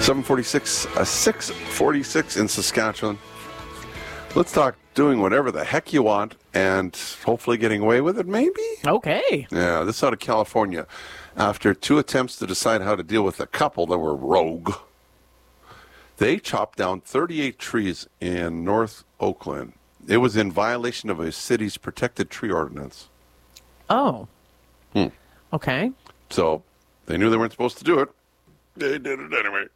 746, 646 in Saskatchewan. Let's talk doing whatever the heck you want and hopefully getting away with it, maybe? Okay. Yeah, this is out of California. After 2 attempts to decide how to deal with a couple that were rogue, they chopped down 38 trees in North Oakland. It was in violation of a city's protected tree ordinance. Oh. Okay. So they knew they weren't supposed to do it. They did it anyway.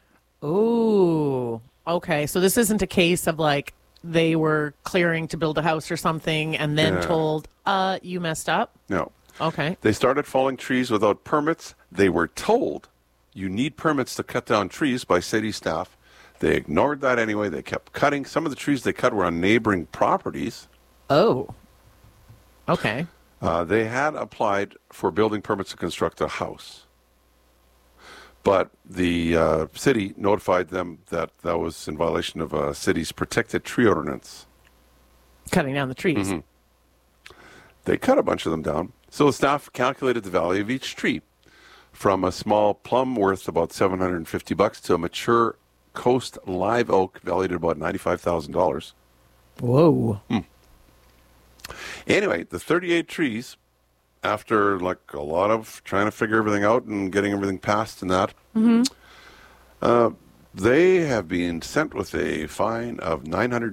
Ooh. Okay. So this isn't a case of like they were clearing to build a house or something and then told, you messed up? No. Okay. They started falling trees without permits. They were told you need permits to cut down trees by city staff. They ignored that anyway. They kept cutting. Some of the trees they cut were on neighboring properties. Oh. Okay. They had applied for building permits to construct a house. But the city notified them that that was in violation of a city's protected tree ordinance. Cutting down the trees. Mm-hmm. They cut a bunch of them down. So the staff calculated the value of each tree, from a small plum worth about $750 to a mature coast live oak valued at about $95,000. Whoa. Anyway, the 38 trees, after like a lot of trying to figure everything out and getting everything passed and that, they have been sent with a fine of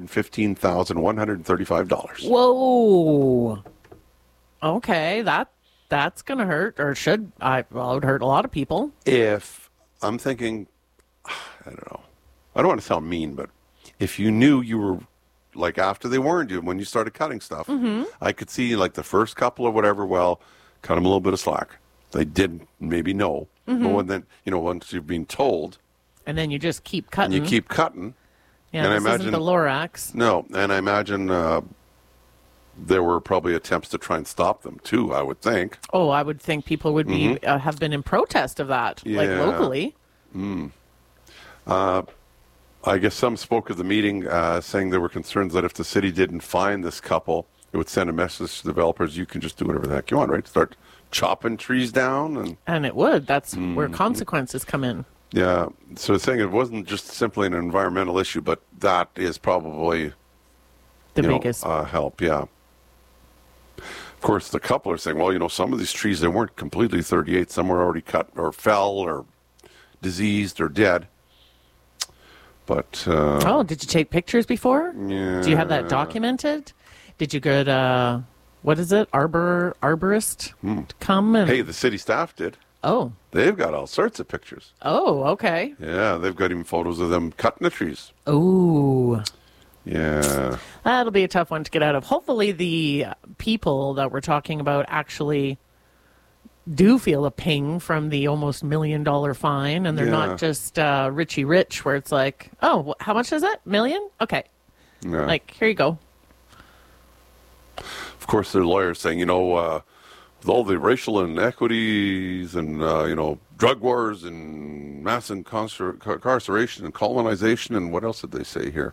$915,135. Whoa. Okay, that's going to hurt, or should. It would hurt a lot of people. If I'm thinking, I don't know, I don't want to sound mean, but if you knew you were, like after they warned you, when you started cutting stuff, I could see like the first couple or whatever, well, cut them a little bit of slack. They didn't maybe know. But then, once you've been told. And then you just keep cutting. And you keep cutting. Yeah, and this isn't the Lorax. No, and I imagine there were probably attempts to try and stop them too, I would think. Oh, I would think people would be have been in protest of that, like locally. I guess some spoke of the meeting saying there were concerns that if the city didn't find this couple, it would send a message to developers, you can just do whatever the heck you want, right? Start chopping trees down. And it would. That's where consequences come in. Yeah. So it's saying it wasn't just simply an environmental issue, but that is probably the biggest help, yeah. Of course, the couple are saying, well, some of these trees, they weren't completely 38. Some were already cut or fell or diseased or dead. But did you take pictures before? Yeah. Do you have that documented? Did you get what is it, arborist to come and? Hey, the city staff did. Oh. They've got all sorts of pictures. Oh, okay. Yeah, they've got even photos of them cutting the trees. Ooh. Yeah. That'll be a tough one to get out of. Hopefully the people that we're talking about actually do feel a ping from the almost $1 million fine, and they're not just Richie Rich, where it's like, oh, how much is it? $1 million? Okay. Yeah. Like, here you go. Of course, their lawyers saying, with all the racial inequities and, drug wars and mass incarceration and colonization and what else did they say here?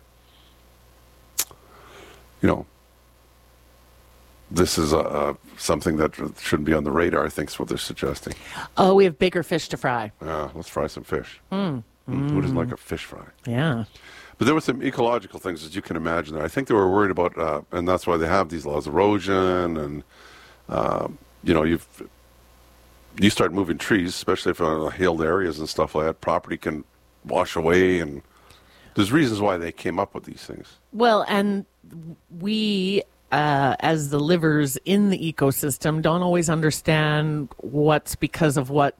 This is something that shouldn't be on the radar, I think is what they're suggesting. Oh, we have bigger fish to fry. Let's fry some fish. Who doesn't like a fish fry? Yeah. But there were some ecological things, as you can imagine. There. I think they were worried about, and that's why they have these laws, erosion, and, you start moving trees, especially if on hailed areas and stuff like that, property can wash away, and there's reasons why they came up with these things. Well, and we, as the livers in the ecosystem, don't always understand what's because of what.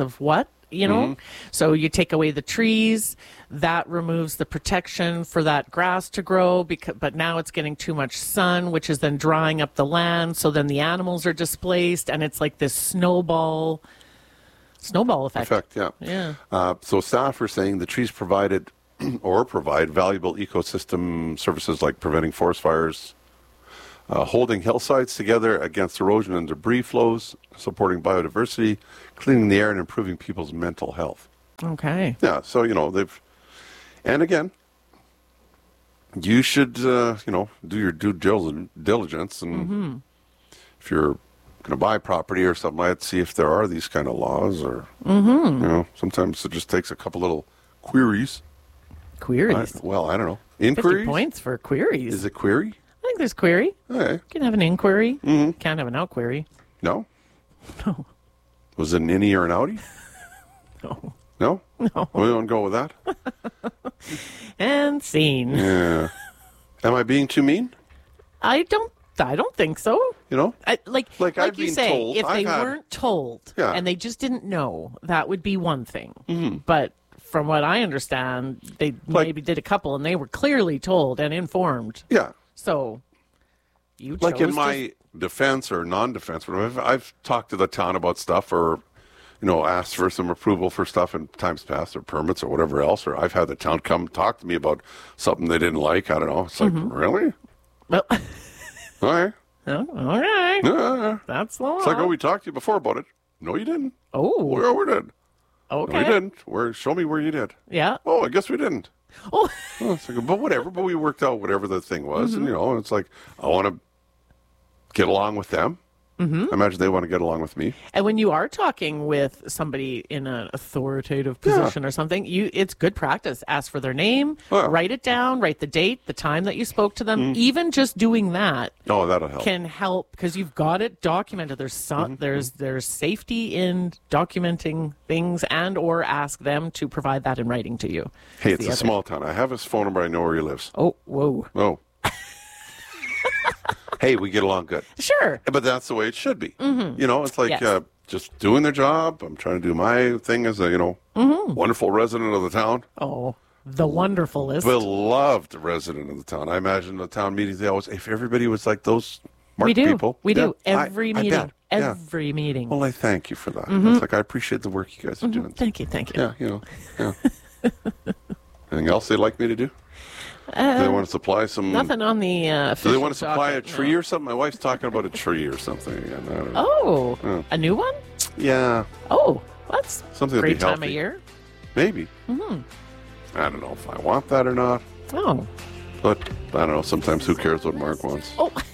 So you take away the trees, that removes the protection for that grass to grow, but now it's getting too much sun, which is then drying up the land, so then the animals are displaced, and it's like this snowball effect. Yeah. So staff are saying the trees provided or provide valuable ecosystem services like preventing forest fires, holding hillsides together against erosion and debris flows, supporting biodiversity, cleaning the air, and improving people's mental health. Okay. Yeah, so, they've... And again, you should, do your due diligence. And if you're going to buy property or something like that, see if there are these kind of laws or, sometimes it just takes a couple little queries. Queries. Well, I don't know. 50 Inquiries? points for queries. Is it query? I think there's query. Okay. You can have an inquiry. Can't have an outquery. No? No. Was it an innie or an outie? No. No? No. We don't go with that? And scene. Yeah. Am I being too mean? I don't think so. You know? Like I've you been say, told, if they I've had- weren't told Yeah. and they just didn't know, that would be one thing. But from what I understand, they maybe did a couple and they were clearly told and informed. Yeah. So you chose Like in to- my defense or non-defense, whatever, I've talked to the town about stuff or, asked for some approval for stuff in times past or permits or whatever else, or I've had the town come talk to me about something they didn't like. I don't know. It's like, really? Well, All right. oh, all right. Yeah. That's the law. It's like, we talked to you before about it. No, you didn't. Oh, Well, we did. okay. No, we didn't. Show me where you did. Yeah. Oh, I guess we didn't. Oh, Oh, it's like, but whatever. But we worked out whatever the thing was, and it's like I want to get along with them. I imagine they want to get along with me. and when you are talking with somebody in an authoritative position or something, it's good practice. Ask for their name, Oh, yeah. write it down, write the date, the time that you spoke to them. Even just doing that Oh, that'll help. can help because you've got it documented. There's safety in documenting things and or ask them to provide that in writing to you. Hey, That's it's the a other- small town. I have his phone number. I know where he lives. Oh, whoa. Oh. Hey, we get along good. Sure. But that's the way it should be. It's like Yes. just doing their job. I'm trying to do my thing as a, wonderful resident of the town. Oh, the wonderfulest. Beloved resident of the town. I imagine the town meetings, they always, if everybody was like those smart we do. people. We do. Yeah, Every I meeting. bet. Yeah. Every meeting. Well, I thank you for that. It's like, I appreciate the work you guys are doing. Thank you. Thank you. Yeah, yeah. Anything else they'd like me to do? Do they want to supply some... Nothing on the Do official they want to supply a docket, tree no. or something? My wife's talking about a tree or something again. I don't know. Oh, a new one? Yeah, Oh, that's something a that'd great be time of healthy. year. Maybe. I don't know if I want that or not. Oh, But I don't know. Sometimes who cares what Mark wants? oh.